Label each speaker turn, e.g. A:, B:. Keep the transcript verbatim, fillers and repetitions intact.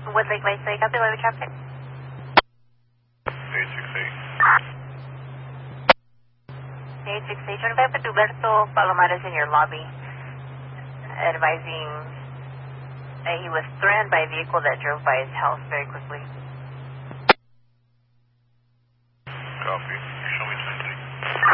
A: Woodlake Lakeside, copy live traffic.
B: eight six eight.
A: eight six eight, twenty-five with Huberto Palomares in your lobby, advising that he was threatened by a vehicle that drove by his house very quickly.
B: Copy.